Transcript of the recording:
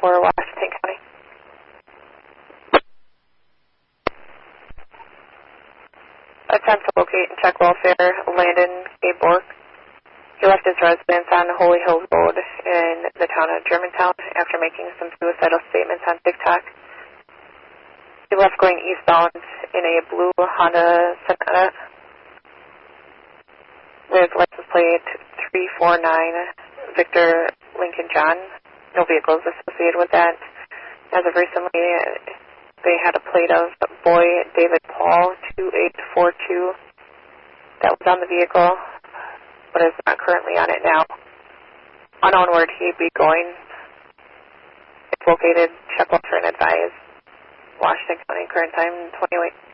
for Washington County. Attempt to locate and check welfare, Landon K. Bork. He left his residence on Holy Hills Road in the town of Germantown after making some suicidal statements on TikTok. He left going eastbound in a blue Honda Sonata with license plate 349 Victor Lincoln John. No vehicles associated with that. As of recently, they had a plate of Boy David Paul 2842 that was on the vehicle, but is not currently on it now. Unknown where he'd be going. It's located, check welfare and advise. Washington County, current time 28.